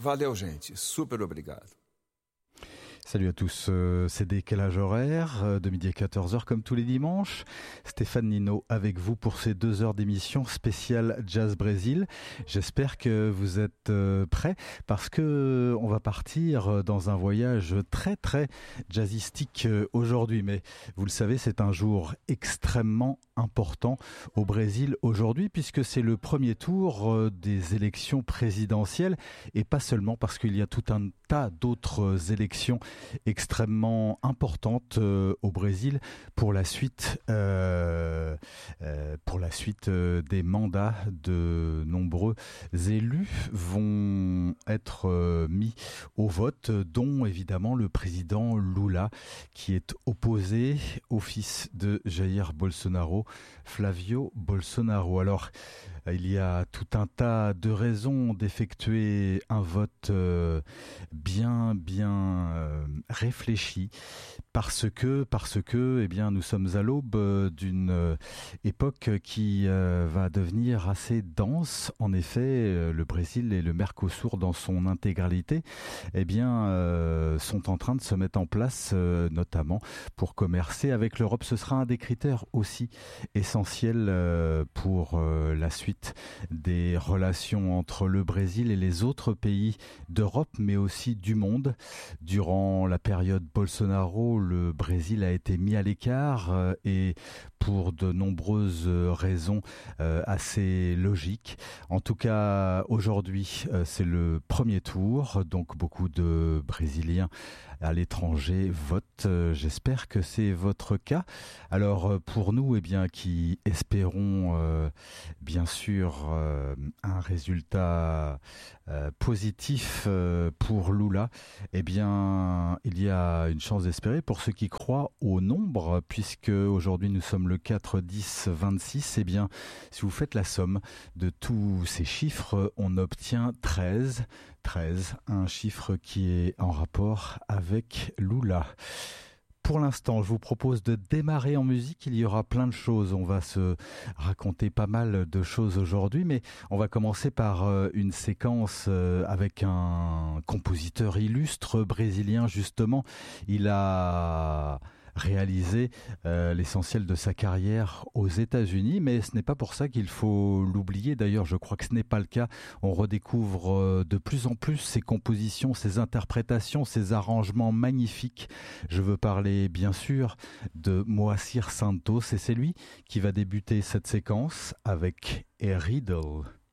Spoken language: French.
Valeu, gente. Super obrigado. Salut à tous, c'est Décalage horaire de midi à 14h comme tous les dimanches. Stéphane Nino avec vous pour ces 2 heures d'émission spéciale Jazz Brésil. J'espère que vous êtes prêts parce que on va partir dans un voyage très très jazzistique aujourd'hui. Mais vous le savez, c'est un jour extrêmement important au Brésil aujourd'hui puisque c'est le premier tour des élections présidentielles et pas seulement parce qu'il y a tout un tas d'autres élections extrêmement importante au Brésil pour la suite des mandats de nombreux élus vont être mis au vote, dont évidemment le président Lula qui est opposé au fils de Jair Bolsonaro, Flavio Bolsonaro. Alors il y a tout un tas de raisons d'effectuer un vote bien réfléchi parce que eh bien nous sommes à l'aube d'une époque qui va devenir assez dense. En effet, le Brésil et le Mercosur dans son intégralité eh bien sont en train de se mettre en place notamment pour commercer avec l'Europe. Ce sera un des critères aussi essentiels pour la suite des relations entre le Brésil et les autres pays d'Europe, mais aussi du monde. Durant la période Bolsonaro, le Brésil a été mis à l'écart et pour de nombreuses raisons assez logiques. En tout cas, aujourd'hui, c'est le premier tour, donc beaucoup de Brésiliens à l'étranger votent. J'espère que c'est votre cas. Alors pour nous, eh bien, qui espérons bien sûr un résultat positif pour Lula, eh bien, il y a une chance d'espérer pour ceux qui croient au nombre, puisque aujourd'hui nous sommes le 4, 10, 26. Eh bien, si vous faites la somme de tous ces chiffres, on obtient 13, un chiffre qui est en rapport avec Lula. Pour l'instant, je vous propose de démarrer en musique. Il y aura plein de choses. On va se raconter pas mal de choses aujourd'hui, mais on va commencer par une séquence avec un compositeur illustre brésilien, justement. Il a réalisé l'essentiel de sa carrière aux États-Unis, mais ce n'est pas pour ça qu'il faut l'oublier. D'ailleurs, je crois que ce n'est pas le cas. On redécouvre de plus en plus ses compositions, ses interprétations, ses arrangements magnifiques. Je veux parler bien sûr de Moacir Santos et c'est lui qui va débuter cette séquence avec A Riddle.